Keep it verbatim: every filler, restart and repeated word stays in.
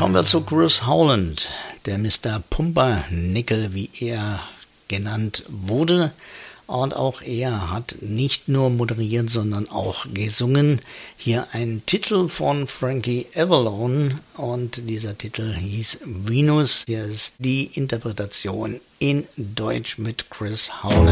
Kommen wir zu Chris Howland, der Mister Pumpernickel, wie er genannt wurde. Und auch er hat nicht nur moderiert, sondern auch gesungen. Hier ein Titel von Frankie Avalon und dieser Titel hieß Venus. Hier ist die Interpretation in Deutsch mit Chris Howland.